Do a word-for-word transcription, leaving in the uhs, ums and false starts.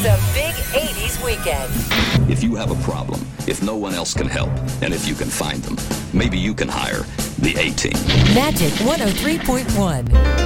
It's a big eighties weekend. If you have a problem, if no one else can help, and if you can find them, maybe you can hire the A-Team. Magic one oh three point one.